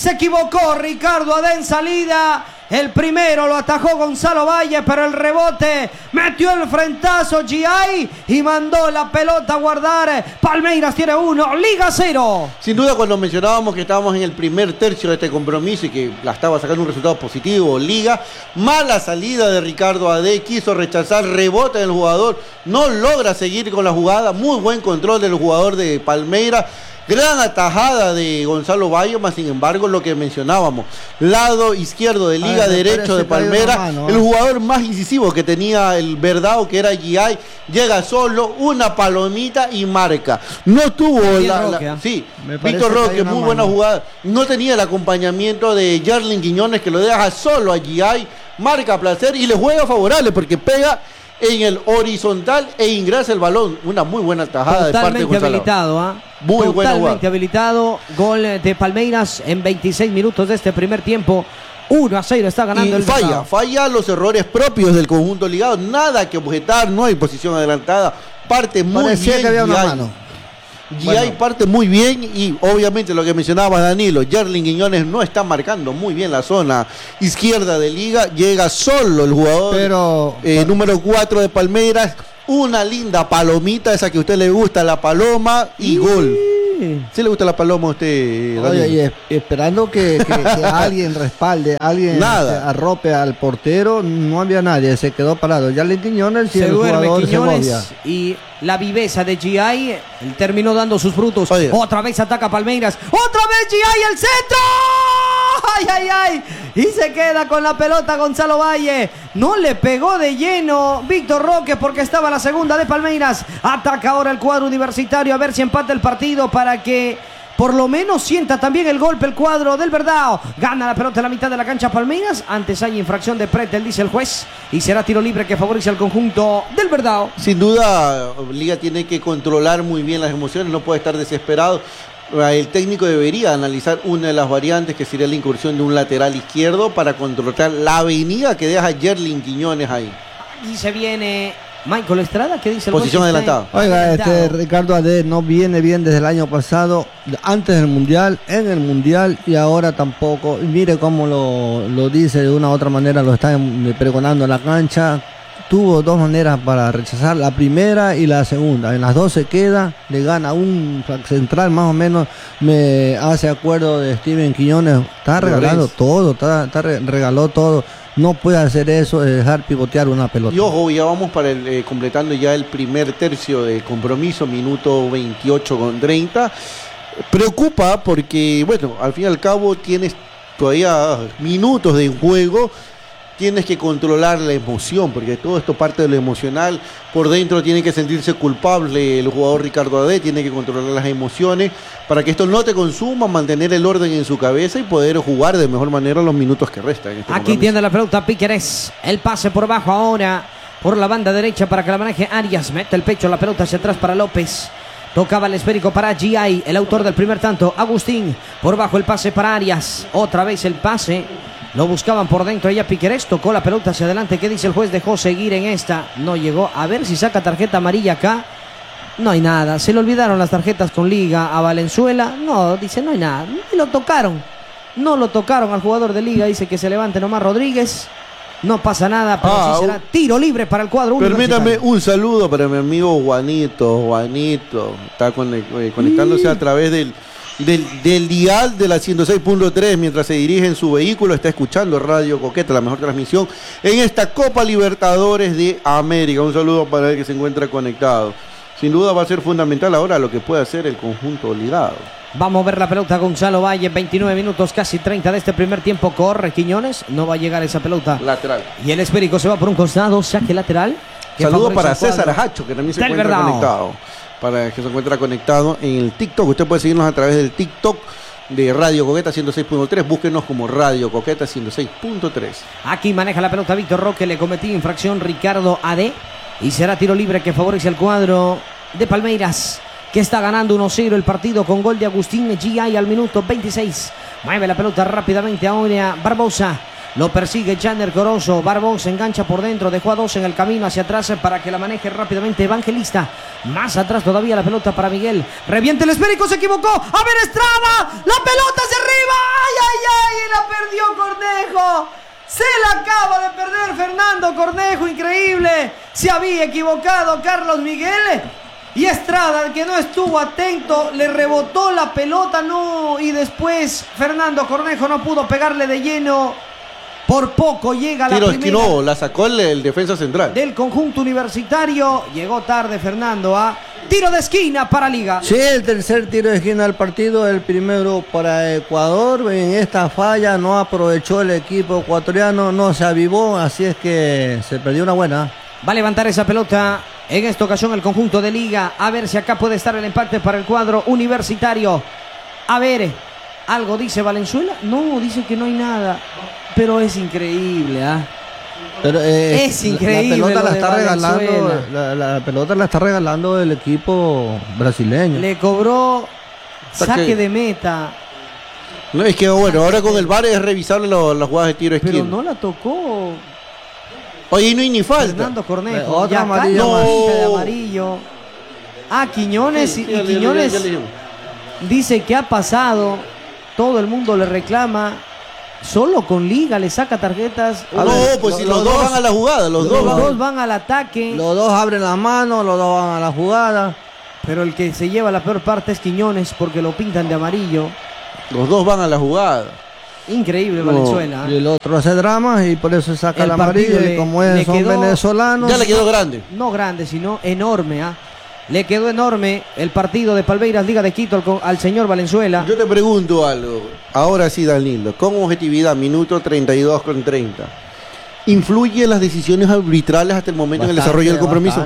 Se equivocó Ricardo Adé en salida. El primero lo atajó Gonzalo Valle, pero el rebote metió el frentazo G.I. y mandó la pelota a guardar. Palmeiras tiene 1, Liga 0. Sin duda, cuando mencionábamos que estábamos en el primer tercio de este compromiso y que la estaba sacando un resultado positivo, Liga, mala salida de Ricardo Adé, quiso rechazar, rebote del jugador, no logra seguir con la jugada, muy buen control del jugador de Palmeiras. Gran atajada de Gonzalo Valle, más sin embargo, lo que mencionábamos, lado izquierdo de Liga, derecho de Palmeiras, el jugador más incisivo que tenía el Verdao, que era G.I., llega solo, una palomita y marca. No tuvo Víctor Roque, muy buena jugada. No tenía el acompañamiento de Yerlin Quiñones, que lo deja solo a G.I., marca a placer y le juega favorable porque pega en el horizontal e ingresa el balón. Una muy buena tajada de parte de Gonzalo. Habilitado, muy totalmente habilitado. Gol de Palmeiras en 26 minutos de este primer tiempo. 1-0 está ganando y falla los errores propios del conjunto ligado. Nada que objetar, no hay posición adelantada. Parte muy Parecía bien. Que había una mano. G.I. parte muy bien y obviamente lo que mencionaba Danilo, Yerlin Quiñones no está marcando muy bien la zona izquierda de Liga, llega solo el jugador número 4 de Palmeiras, una linda palomita, esa que a usted le gusta, la paloma y gol. ¿Sí le gusta la paloma a usted, Danilo? Oye, y esperando que alguien respalde, alguien arrope al portero, no había nadie, se quedó parado. Yerlin Quiñones y se el duerme jugador Quiñones y la viveza de G.I. terminó dando sus frutos. Otra vez ataca Palmeiras, otra vez G.I. el centro. ¡Ay! Y se queda con la pelota Gonzalo Valle. No le pegó de lleno Víctor Roque porque estaba la segunda de Palmeiras. Ataca ahora el cuadro universitario a ver si empata el partido para que por lo menos sienta también el golpe el cuadro del Verdao. Gana la pelota en la mitad de la cancha Palmeiras. Antes hay infracción de Pretel, dice el juez, y será tiro libre que favorece al conjunto del Verdao. Sin duda, Liga tiene que controlar muy bien las emociones, no puede estar desesperado. El técnico debería analizar una de las variantes, que sería la incursión de un lateral izquierdo para controlar la avenida que deja Yerlin Quiñones ahí. Y se viene Michael Estrada, ¿qué dice el posición adelantada? Oiga, Ricardo Adé no viene bien desde el año pasado, antes del Mundial, en el Mundial y ahora tampoco. Mire cómo lo dice de una u otra manera, lo está pregonando en la cancha. Tuvo dos maneras para rechazar, la primera y la segunda. En las dos se queda, le gana un central más o menos, me hace acuerdo de Steven Quiñones. Está regalando todo, regaló todo. No puede hacer eso, dejar pivotear una pelota. Y ojo, ya vamos para completando ya el primer tercio de compromiso, minuto 28:30. Preocupa porque, bueno, al fin y al cabo tienes todavía minutos de juego. Tienes que controlar la emoción, porque todo esto parte de lo emocional. Por dentro tiene que sentirse culpable el jugador Ricardo Adé, tiene que controlar las emociones para que esto no te consuma, mantener el orden en su cabeza y poder jugar de mejor manera los minutos que restan. Aquí tiene la pelota Piquerés, el pase por abajo ahora, por la banda derecha para que la maneje Arias, mete el pecho, la pelota hacia atrás para López. Tocaba el esférico para G.I., el autor del primer tanto, Agustín. Por bajo el pase para Arias, otra vez el pase. Lo buscaban por dentro, ella Piquerés tocó la pelota hacia adelante. ¿Qué dice el juez? Dejó seguir en esta. No llegó. A ver si saca tarjeta amarilla acá. No hay nada. Se le olvidaron las tarjetas con Liga a Valenzuela. No, dice, no hay nada. Y lo tocaron. No lo tocaron al jugador de Liga. Dice que se levante nomás Rodríguez. No pasa nada, pero sí será tiro libre para el cuadro universitario. Permítame un saludo para mi amigo Juanito. Juanito está conectándose a través del dial de la 106.3 mientras se dirige en su vehículo, está escuchando Radio Coqueta, la mejor transmisión en esta Copa Libertadores de América. Un saludo para él que se encuentra conectado. Sin duda va a ser fundamental ahora lo que puede hacer el conjunto ligado. Vamos a ver la pelota Gonzalo Valle, 29 minutos, casi 30 de este primer tiempo. Corre Quiñones, no va a llegar esa pelota. Lateral. Y el esférico se va por un costado, saque lateral. Saludo para César Ajacho, que también se encuentra conectado. Para que se encuentra conectado en el TikTok. Usted puede seguirnos a través del TikTok de Radio Coqueta 106.3. Búsquenos como Radio Coqueta 106.3. Aquí maneja la pelota Víctor Roque. Le cometió infracción Ricardo Adé. Y será tiro libre que favorece al cuadro de Palmeiras, que está ganando 1-0 el partido con gol de Agustín G.I. al minuto 26. Mueve la pelota rápidamente ahora Barbosa. Lo persigue Jander Corozo. Barbosa engancha por dentro. Dejó a 2 en el camino hacia atrás para que la maneje rápidamente Evangelista. Más atrás todavía la pelota para Miguel. Reviente el esférico. Se equivocó. A ver, Estrada. La pelota hacia arriba. ¡Ay, ay, ay! La perdió Cornejo. Se la acaba de perder Fernando Cornejo. Increíble. Se había equivocado Carlos Miguel. Y Estrada, que no estuvo atento, le rebotó la pelota. No. Y después Fernando Cornejo no pudo pegarle de lleno. Por poco llega la primera. No, la sacó el defensa central del conjunto universitario. Llegó tarde Fernando a tiro de esquina para Liga. Sí, el tercer tiro de esquina del partido, el primero para Ecuador. En esta falla no aprovechó el equipo ecuatoriano, no se avivó, así es que se perdió una buena. Va a levantar esa pelota en esta ocasión el conjunto de Liga. A ver si acá puede estar el empate para el cuadro universitario. A ver, ¿algo dice Valenzuela? No, dice que no hay nada. Pero es increíble, ¿ah? Pero, es increíble. La pelota la está regalando. La pelota la está regalando el equipo brasileño. Le cobró saque de meta. No, es que bueno, ahora con el VAR es revisar las jugadas de tiro de esquina. Pero no la tocó. Oye, no hay ni falta. Fernando Cornejo. Otra amarilla más. más. De amarillo. Quiñones Sí, y Quiñones dice que ha pasado. Todo el mundo le reclama. Solo con Liga le saca tarjetas. Pues si los dos van a la jugada, los dos van al ataque. Los dos abren la mano, los dos van a la jugada. Pero el que se lleva la peor parte es Quiñones porque lo pintan de amarillo. Los dos van a la jugada. Increíble Valenzuela. Y el otro hace dramas y por eso saca la amarilla. Y como son venezolanos. Ya le quedó grande. No grande, sino enorme, Le quedó enorme el partido de Palmeiras Liga de Quito al señor Valenzuela. Yo te pregunto algo. Ahora sí, Danilo. Con objetividad, minuto 32:30. ¿Influye las decisiones arbitrales hasta el momento en el desarrollo del compromiso?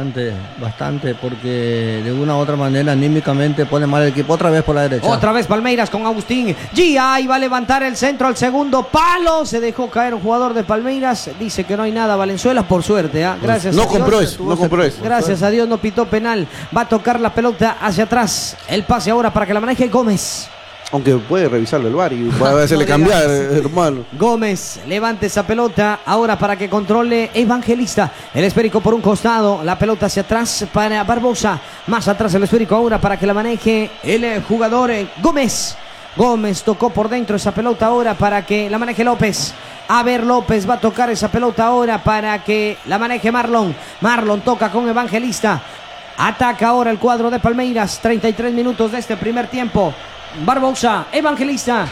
Bastante, porque de una u otra manera anímicamente pone mal el equipo. Otra vez por la derecha. Otra vez Palmeiras con Agustín. G.I. va a levantar el centro al segundo palo. Se dejó caer un jugador de Palmeiras. Dice que no hay nada Valenzuela, por suerte. Gracias no a Dios. compró eso. Gracias a Dios no pitó penal. Va a tocar la pelota hacia atrás. El pase ahora para que la maneje Gómez. Aunque puede revisarlo el VAR y puede hacerle cambiar, hermano. Gómez levanta esa pelota ahora para que controle Evangelista. El esférico por un costado, la pelota hacia atrás para Barbosa. Más atrás el esférico ahora para que la maneje el jugador Gómez. Gómez tocó por dentro esa pelota ahora para que la maneje López. A ver, López va a tocar esa pelota ahora para que la maneje Marlon. Marlon toca con Evangelista. Ataca ahora el cuadro de Palmeiras. 33 minutos de este primer tiempo. Barbosa, Evangelista.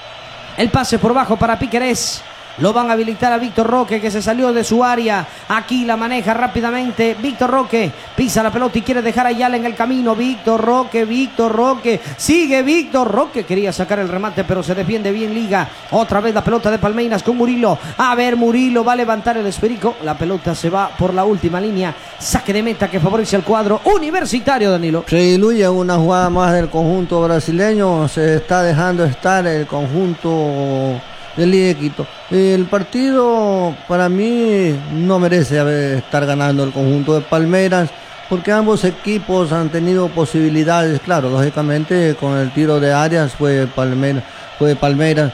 El pase por bajo para Piquerés. Lo van a habilitar a Víctor Roque, que se salió de su área. Aquí la maneja rápidamente Víctor Roque. Pisa la pelota y quiere dejar a Ayala en el camino. Víctor Roque. Sigue Víctor Roque. Quería sacar el remate, pero se defiende bien Liga. Otra vez la pelota de Palmeiras con Murilo. A ver, Murilo va a levantar el esférico. La pelota se va por la última línea. Saque de meta que favorece al cuadro universitario, Danilo. Se diluye una jugada más del conjunto brasileño. Se está dejando estar el conjunto del Liga de Quito. El partido para mí no merece estar ganando el conjunto de Palmeiras, porque ambos equipos han tenido posibilidades. Claro, lógicamente con el tiro de Arias fue Palmeiras,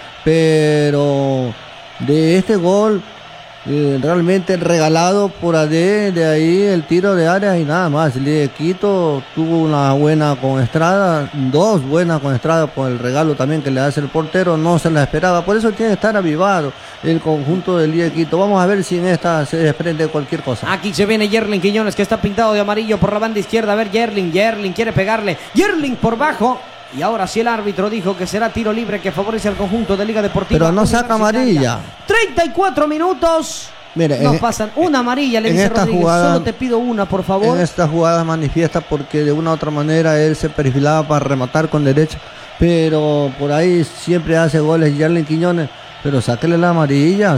pero de este gol realmente regalado por AD, de ahí el tiro de Arias y nada más. El Liga de Quito tuvo una buena con Estrada, dos buenas con Estrada por el regalo también que le hace el portero, no se la esperaba, por eso tiene que estar avivado el conjunto del Liga de Quito. Vamos a ver si en esta se desprende cualquier cosa. Aquí se viene Yerlin Quiñones, que está pintado de amarillo por la banda izquierda. A ver, Yerlin quiere pegarle. Yerlin por bajo. Y ahora sí el árbitro dijo que será tiro libre que favorece al conjunto de Liga Deportiva. Pero no saca amarilla. 34 minutos. Mire, nos pasan una amarilla, le dice Rodríguez. Jugada, solo te pido una, por favor. En esta jugada manifiesta porque de una u otra manera él se perfilaba para rematar con derecha. Pero por ahí siempre hace goles Yerlin Quiñones. Pero sáquele la amarilla.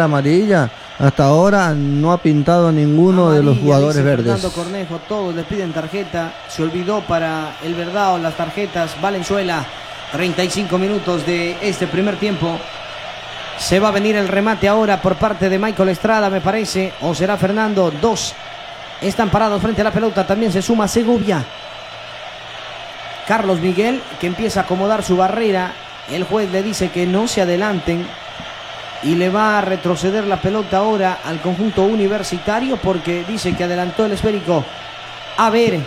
Hasta ahora no ha pintado ninguno de los jugadores verdes. Fernando Cornejo, todos le piden tarjeta. Se olvidó para el Verdao las tarjetas. Valenzuela, 35 minutos de este primer tiempo. Se va a venir el remate ahora por parte de Michael Estrada, me parece. O será Fernando. Dos están parados frente a la pelota. También se suma Segovia. Carlos Miguel, que empieza a acomodar su barrera. El juez le dice que no se adelanten. Y le va a retroceder la pelota ahora al conjunto universitario porque dice que adelantó el esférico. A ver,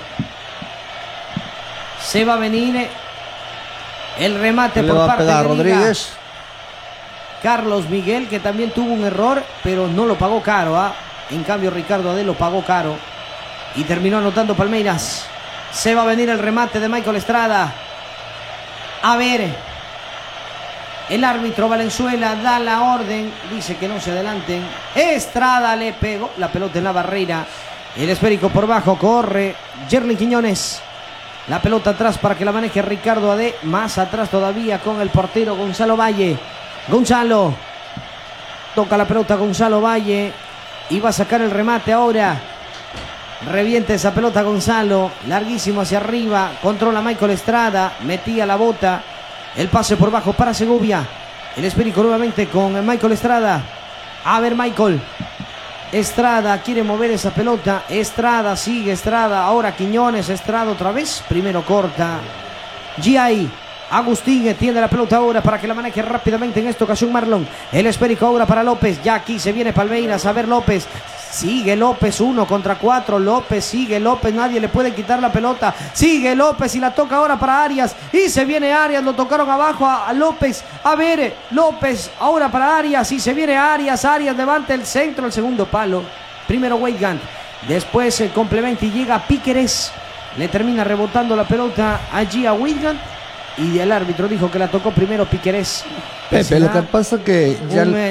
se va a venir el remate por parte de Rodríguez. Carlos Miguel, que también tuvo un error, pero no lo pagó caro. En cambio, Ricardo Adé lo pagó caro y terminó anotando Palmeiras. Se va a venir el remate de Michael Estrada. A ver, el árbitro Valenzuela da la orden, dice que no se adelanten. Estrada le pegó la pelota en la barrera. El esférico por bajo, corre Yerlin Quiñones. La pelota atrás para que la maneje Ricardo Adé. Más atrás todavía con el portero Gonzalo Valle. Gonzalo toca la pelota, Gonzalo Valle, y va a sacar el remate ahora. Revienta esa pelota Gonzalo, larguísimo hacia arriba, controla Michael Estrada, metía la bota, el pase por bajo para Segovia. El esférico nuevamente con Michael Estrada. A ver, Michael Estrada quiere mover esa pelota. Estrada sigue, Estrada, ahora Quiñones, Estrada otra vez, primero corta G.I. Agustín tiende la pelota ahora para que la maneje rápidamente en esta ocasión Marlon. El esférico ahora para López. Ya aquí se viene Palmeiras. A ver López. Sigue López 1 contra 4. López sigue López. Nadie le puede quitar la pelota. Sigue López y la toca ahora para Arias. Y se viene Arias. Lo tocaron abajo a López. A ver López ahora para Arias. Y se viene Arias. Arias levanta el centro. El segundo palo. Primero Weigand. Después el complemento y llega Piquerez. Le termina rebotando la pelota allí a Weigand. Y el árbitro dijo que la tocó primero Piquerez. Pepe, lo que pasa que ya